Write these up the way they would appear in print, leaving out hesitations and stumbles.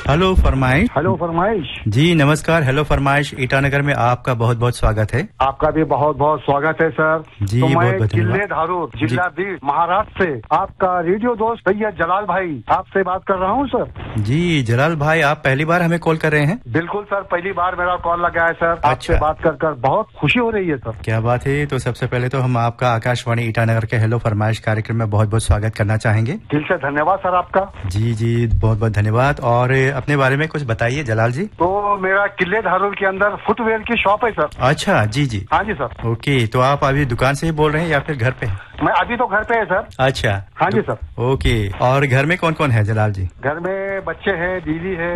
Hello फरमाइश। Hello फरमाइश। जी नमस्कार। हेलो फरमाइश ईटानगर में आपका बहुत बहुत स्वागत है। आपका भी बहुत बहुत स्वागत है सर। जी तो बहुत मैं बहुत किले धन्यवाद। धारूर जिला बीड़ महाराष्ट्र से आपका रेडियो दोस्त भैया जलाल भाई आपसे बात कर रहा हूँ सर। जी जलाल भाई, आप पहली बार हमें कॉल कर रहे हैं? बिल्कुल सर, पहली बार मेरा कॉल लगा है सर। अच्छा। आपसे बात कर बहुत खुशी हो रही है सर। क्या बात है। तो सबसे पहले तो हम आपका आकाशवाणी ईटानगर के हेलो फरमाइश कार्यक्रम में बहुत बहुत स्वागत करना चाहेंगे। दिल से धन्यवाद सर आपका। जी जी बहुत बहुत धन्यवाद। और अपने बारे में कुछ बताइए जलाल जी। तो मेरा किले धारूर के अंदर फुटवेयर की शॉप है सर। अच्छा जी जी। हाँ जी सर। ओके, तो आप अभी दुकान से ही बोल रहे हैं या फिर घर पे? मैं अभी तो घर पे है सर। अच्छा। हाँ जी सर। ओके, और घर में कौन कौन है जलाल जी? घर में बच्चे हैं, बीवी है,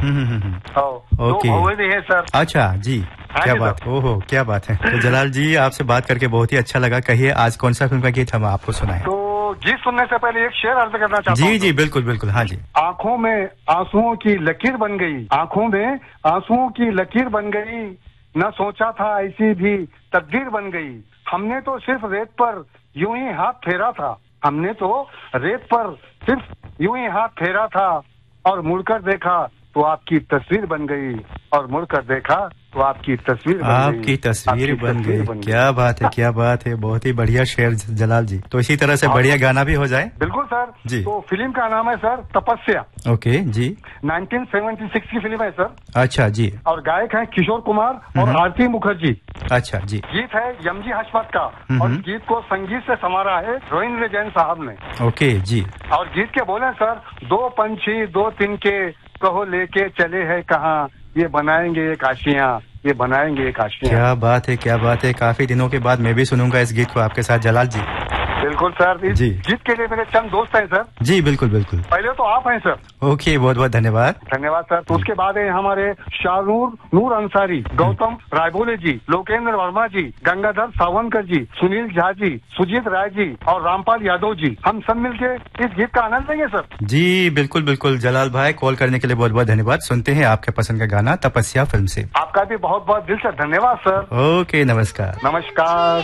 दो ओके। बहुएं भी है सर। अच्छा जी। क्या जी बात, ओहो क्या बात है। तो जलाल जी आपसे बात करके बहुत ही अच्छा लगा। कहिए आज कौन सा फिल्म का गीत हम आपको सुनाएं? तो गीत सुनने से पहले एक शेर अर्ज करना चाहता हूँ। जी जी बिल्कुल बिल्कुल। हाँ जी। आंखों में आंसुओं की लकीर बन गई, आंखों में आंसुओं की लकीर बन गई, न सोचा था ऐसी भी तकदीर बन गई। हमने तो सिर्फ रेत पर यूं ही हाथ फेरा था, हमने तो रेत पर सिर्फ यूं ही हाथ फेरा था, और मुड़कर देखा तो आपकी तस्वीर बन गई, और मुड़कर देखा तो आपकी तस्वीर बन गई। आपकी तस्वीर बन गई। क्या बात है, क्या बात है। बहुत ही बढ़िया शेर जलाल जी। तो इसी तरह से बढ़िया गाना भी हो जाए। बिल्कुल सर जी। तो फिल्म का नाम है सर तपस्या। ओके जी। 1976 की फिल्म है सर। अच्छा जी। और गायक हैं किशोर कुमार और आरती मुखर्जी। अच्छा जी। गीत है यमजी हशमत का, और गीत को संगीत से संवारा है रोहिंद्र जैन साहब ने। ओके जी। और गीत के बोले सर, दो पंछी दो तिनके कहो लेके चले हैं कहाँ, ये बनाएंगे एक आशियां, ये बनाएंगे एक आशियां। क्या बात है, क्या बात है। काफी दिनों के बाद मैं भी सुनूंगा इस गीत को आपके साथ जलाल जी। बिल्कुल सर। इस जी। गीत के लिए मेरे चंद दोस्त हैं सर। जी बिल्कुल बिल्कुल। पहले तो आप हैं सर। ओके, बहुत बहुत धन्यवाद। धन्यवाद सर। तो उसके बाद है हमारे शाहनूर नूर अंसारी, गौतम रायबोले जी, लोकेंद्र वर्मा जी, गंगाधर सावंकर जी, सुनील झा जी, सुजीत राय जी और रामपाल यादव जी। हम सब मिलके इस गीत का आनंद लेंगे सर। जी बिल्कुल बिल्कुल। जलाल भाई कॉल करने के लिए बहुत बहुत धन्यवाद। सुनते हैं आपके पसंद का गाना तपस्या फिल्म से। आपका भी बहुत बहुत दिल से धन्यवाद सर। ओके नमस्कार। नमस्कार।